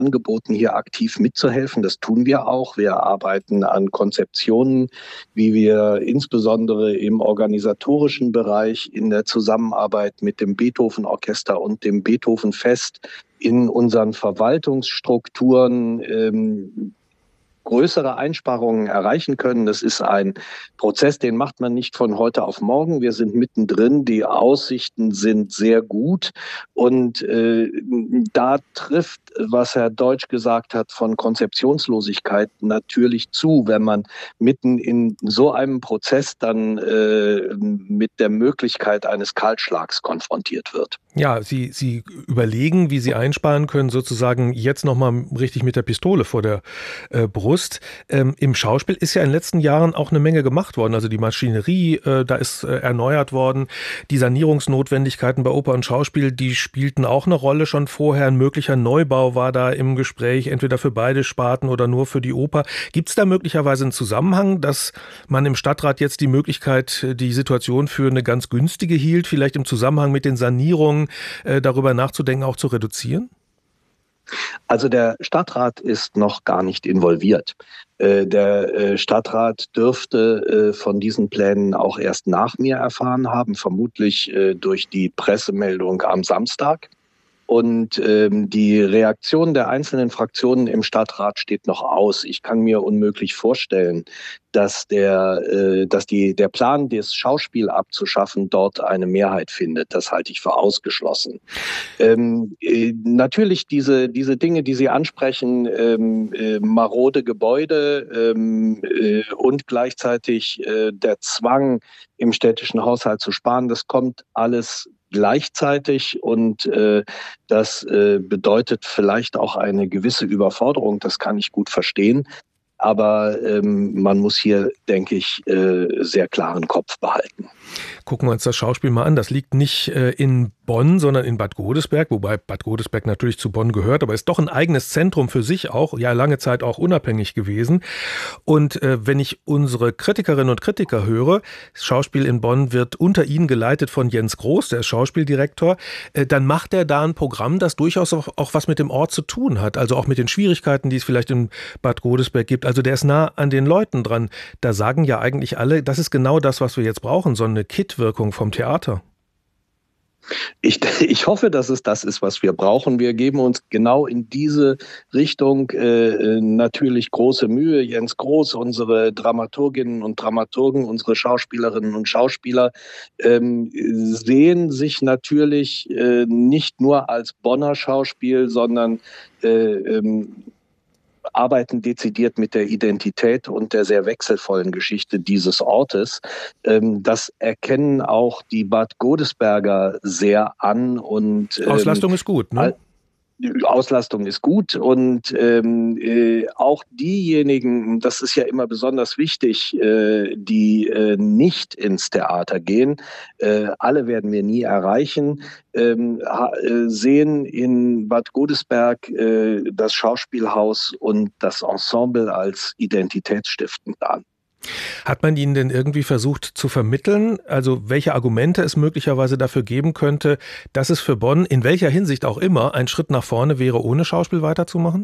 angeboten, hier aktiv mitzuhelfen. Das tun wir auch. Wir arbeiten an Konzeptionen, wie wir insbesondere im organisatorischen Bereich in der Zusammenarbeit mit dem Beethoven-Orchester und dem Beethoven-Fest in unseren Verwaltungsstrukturen größere Einsparungen erreichen können. Das ist ein Prozess, den macht man nicht von heute auf morgen. Wir sind mittendrin. Die Aussichten sind sehr gut. Und da trifft, was Herr Deutsch gesagt hat, von Konzeptionslosigkeit natürlich zu, wenn man mitten in so einem Prozess dann mit der Möglichkeit eines Kahlschlags konfrontiert wird. Ja, Sie überlegen, wie Sie einsparen können, sozusagen jetzt nochmal richtig mit der Pistole vor der Brust. Im Schauspiel ist ja in den letzten Jahren auch eine Menge gemacht worden. Also die Maschinerie, da ist erneuert worden. Die Sanierungsnotwendigkeiten bei Oper und Schauspiel, die spielten auch eine Rolle schon vorher. Ein möglicher Neubau war da im Gespräch, entweder für beide Sparten oder nur für die Oper. Gibt es da möglicherweise einen Zusammenhang, dass man im Stadtrat jetzt die Möglichkeit, die Situation für eine ganz günstige hielt, vielleicht im Zusammenhang mit den Sanierungen darüber nachzudenken, auch zu reduzieren? Also der Stadtrat ist noch gar nicht involviert. Der Stadtrat dürfte von diesen Plänen auch erst nach mir erfahren haben, vermutlich durch die Pressemeldung am Samstag. Und die Reaktion der einzelnen Fraktionen im Stadtrat steht noch aus. Ich kann mir unmöglich vorstellen, dass der Plan, das Schauspiel abzuschaffen, dort eine Mehrheit findet. Das halte ich für ausgeschlossen. Natürlich diese Dinge, die Sie ansprechen, marode Gebäude und gleichzeitig der Zwang, im städtischen Haushalt zu sparen, das kommt alles gleichzeitig und das bedeutet vielleicht auch eine gewisse Überforderung, das kann ich gut verstehen. Aber man muss hier, denke ich, sehr klaren Kopf behalten. Gucken wir uns das Schauspiel mal an. Das liegt nicht in Bonn, sondern in Bad Godesberg, wobei Bad Godesberg natürlich zu Bonn gehört, aber ist doch ein eigenes Zentrum für sich auch, ja lange Zeit auch unabhängig gewesen. Und wenn ich unsere Kritikerinnen und Kritiker höre, das Schauspiel in Bonn wird unter ihnen geleitet von Jens Groß, der ist Schauspieldirektor, dann macht er da ein Programm, das durchaus auch was mit dem Ort zu tun hat, also auch mit den Schwierigkeiten, die es vielleicht in Bad Godesberg gibt. Also der ist nah an den Leuten dran. Da sagen ja eigentlich alle, das ist genau das, was wir jetzt brauchen, so eine Kit-Wirkung vom Theater. Ich hoffe, dass es das ist, was wir brauchen. Wir geben uns genau in diese Richtung natürlich große Mühe. Jens Groß, unsere Dramaturginnen und Dramaturgen, unsere Schauspielerinnen und Schauspieler sehen sich natürlich nicht nur als Bonner Schauspiel, sondern arbeiten dezidiert mit der Identität und der sehr wechselvollen Geschichte dieses Ortes. Das erkennen auch die Bad Godesberger sehr an. Und Auslastung ist gut, ne? Auslastung ist gut und auch diejenigen, das ist ja immer besonders wichtig, die nicht ins Theater gehen, alle werden wir nie erreichen, sehen in Bad Godesberg das Schauspielhaus und das Ensemble als identitätsstiftend an. Hat man Ihnen denn irgendwie versucht zu vermitteln, also welche Argumente es möglicherweise dafür geben könnte, dass es für Bonn in welcher Hinsicht auch immer ein Schritt nach vorne wäre, ohne Schauspiel weiterzumachen?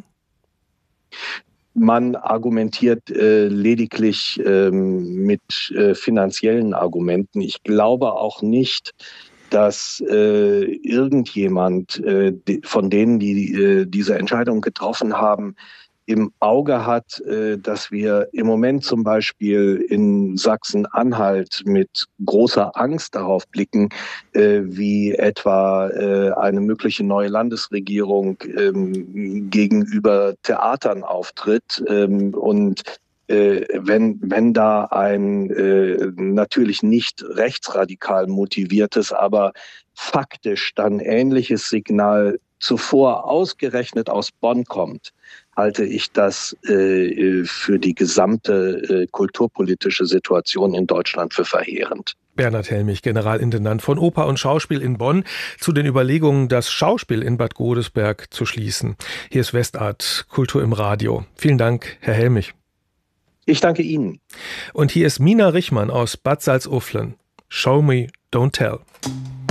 Man argumentiert lediglich mit finanziellen Argumenten. Ich glaube auch nicht, dass irgendjemand von denen, die diese Entscheidung getroffen haben, im Auge hat, dass wir im Moment zum Beispiel in Sachsen-Anhalt mit großer Angst darauf blicken, wie etwa eine mögliche neue Landesregierung gegenüber Theatern auftritt. Und wenn da ein natürlich nicht rechtsradikal motiviertes, aber faktisch dann ähnliches Signal zuvor ausgerechnet aus Bonn kommt, halte ich das für die gesamte kulturpolitische Situation in Deutschland für verheerend. Bernhard Helmich, Generalintendant von Oper und Schauspiel in Bonn, zu den Überlegungen, das Schauspiel in Bad Godesberg zu schließen. Hier ist Westart, Kultur im Radio. Vielen Dank, Herr Helmich. Ich danke Ihnen. Und hier ist Mina Richmann aus Bad Salzuflen. Show me, don't tell.